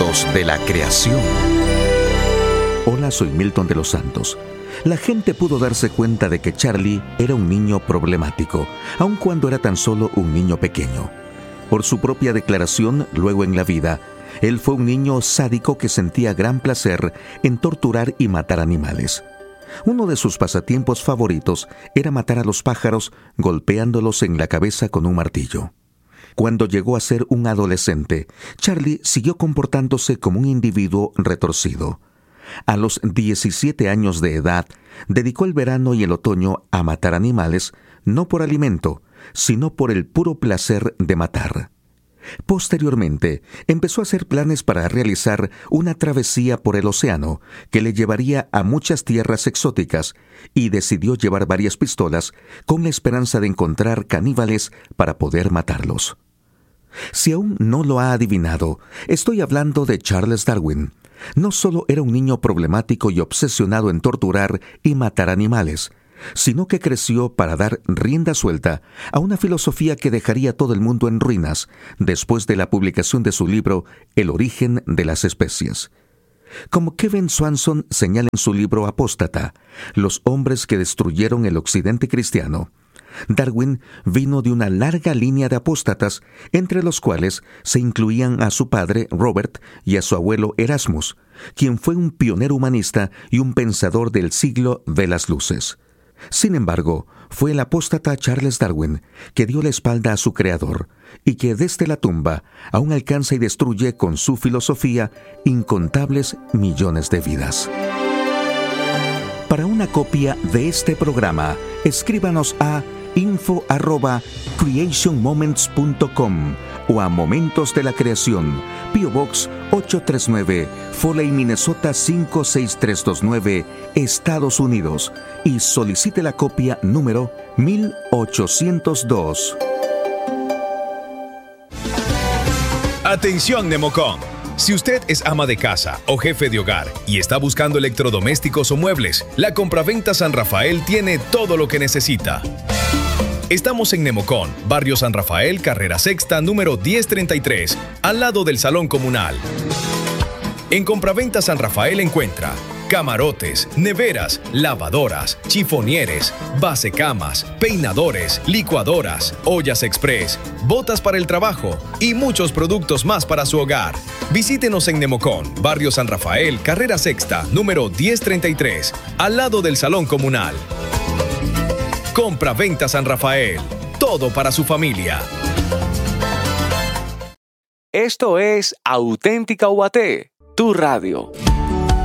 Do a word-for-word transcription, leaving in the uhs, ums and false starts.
Momentos de la creación. Hola, soy Milton de los Santos. La gente pudo darse cuenta de que Charlie era un niño problemático, aun cuando era tan solo un niño pequeño. Por su propia declaración, luego en la vida, él fue un niño sádico que sentía gran placer en torturar y matar animales. Uno de sus pasatiempos favoritos era matar a los pájaros golpeándolos en la cabeza con un martillo. Cuando llegó a ser un adolescente, Charlie siguió comportándose como un individuo retorcido. A los diecisiete años de edad, dedicó el verano y el otoño a matar animales, no por alimento, sino por el puro placer de matar. Posteriormente, empezó a hacer planes para realizar una travesía por el océano que le llevaría a muchas tierras exóticas y decidió llevar varias pistolas con la esperanza de encontrar caníbales para poder matarlos. Si aún no lo ha adivinado, estoy hablando de Charles Darwin. No solo era un niño problemático y obsesionado en torturar y matar animales, sino que creció para dar rienda suelta a una filosofía que dejaría todo el mundo en ruinas después de la publicación de su libro El origen de las especies. Como Kevin Swanson señala en su libro Apóstata, los hombres que destruyeron el occidente cristiano, Darwin vino de una larga línea de apóstatas, entre los cuales se incluían a su padre Robert y a su abuelo Erasmus, quien fue un pionero humanista y un pensador del siglo de las luces. Sin embargo, fue el apóstata Charles Darwin que dio la espalda a su creador y que desde la tumba aún alcanza y destruye con su filosofía incontables millones de vidas. Para una copia de este programa, escríbanos a info arroba creation moments punto com o a Momentos de la Creación, P O Box ochocientos treinta y nueve, Foley, Minnesota cinco seis tres dos nueve, Estados Unidos, y solicite la copia número mil ochocientos dos. Atención, Nemocom. Si usted es ama de casa o jefe de hogar y está buscando electrodomésticos o muebles, la Compraventa San Rafael tiene todo lo que necesita. Estamos en Nemocom, Barrio San Rafael, Carrera Sexta, número diez treinta y tres, al lado del Salón Comunal. En Compraventa San Rafael encuentra camarotes, neveras, lavadoras, chifonieres, basecamas, peinadores, licuadoras, ollas express, botas para el trabajo y muchos productos más para su hogar. Visítenos en Nemocom, Barrio San Rafael, Carrera Sexta, número diez treinta y tres, al lado del Salón Comunal. Compraventa San Rafael, todo para su familia. Esto es Auténtica U A T, tu radio.